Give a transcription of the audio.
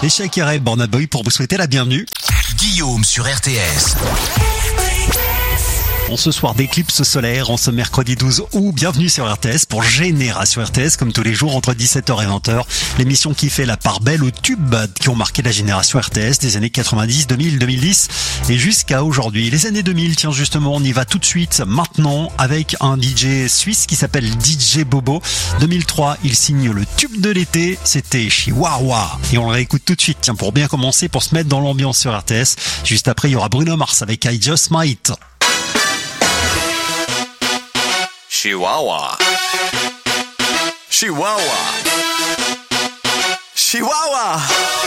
et Shakira et Burna Boy pour vous souhaiter la bienvenue. Guillaume sur RTS. En ce soir d'éclipse solaire, en ce mercredi 12 août, bienvenue sur RTS pour Génération RTS, comme tous les jours entre 17h et 20h. L'émission qui fait la part belle aux tubes qui ont marqué la génération RTS des années 90, 2000, 2010 et jusqu'à aujourd'hui. Les années 2000, tiens justement, on y va tout de suite maintenant avec un DJ suisse qui s'appelle DJ Bobo. 2003, il signe le tube de l'été, c'était Chihuahua. Et on le réécoute tout de suite, tiens, pour bien commencer, pour se mettre dans l'ambiance sur RTS. Juste après, il y aura Bruno Mars avec I Just Might. Chihuahua. Chihuahua. Chihuahua.